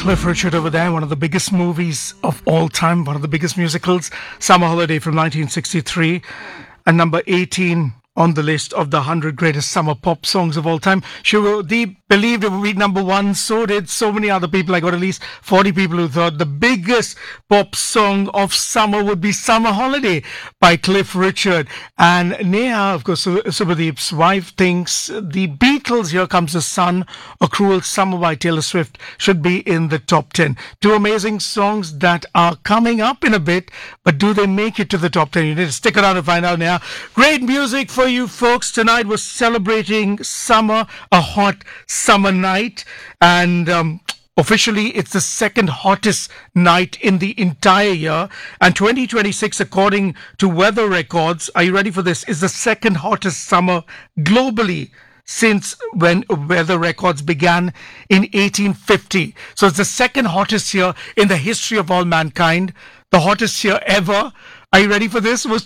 Cliff Richard over there, one of the biggest movies of all time, one of the biggest musicals, Summer Holiday from 1963, and number 18 on the list of the 100 greatest summer pop songs of all time. Sugar Deep believed it would be number one. So did so many other people. I got at least 40 people who thought the biggest pop song of summer would be Summer Holiday by Cliff Richard. And Neha, of course, Subhadeep's wife, thinks the Beatles' Here Comes the Sun or Cruel Summer by Taylor Swift should be in the top 10. Two amazing songs that are coming up in a bit, but do they make it to the top 10? You need to stick around to find out now. Great music for you folks. Tonight we're celebrating summer, a hot summer night, and officially it's the second hottest night in the entire year, and 2026, according to weather records, are you ready for this, is the second hottest summer globally since when weather records began in 1850. So it's the second hottest year in the history of all mankind, the hottest year ever. Are you ready for this? Was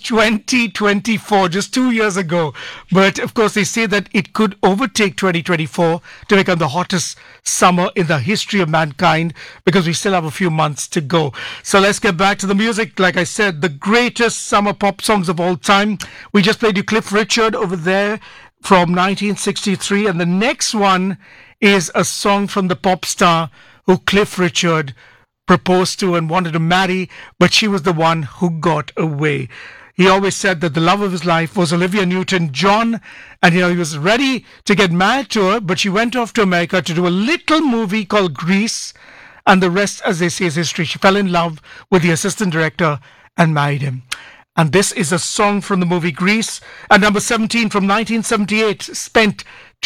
2024, just 2 years ago. But of course, they say that it could overtake 2024 to become the hottest summer in the history of mankind, because we still have a few months to go. So let's get back to the music. Like I said, the greatest summer pop songs of all time. We just played you Cliff Richard over there from 1963. And the next one is a song from the pop star who Cliff Richard proposed to and wanted to marry, but she was the one who got away. He always said that the love of his life was Olivia Newton-John, and he was ready to get married to her, but she went off to America to do a little movie called Grease, and the rest, as they say, is history. She fell in love with the assistant director and married him. And this is a song from the movie Grease, at number 17 from 1978, spent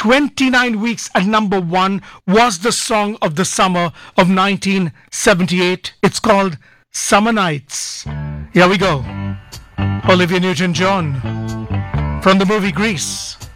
29 weeks at number one, was the song of the summer of 1978. It's called Summer Nights. Here we go. Olivia Newton-John from the movie Grease.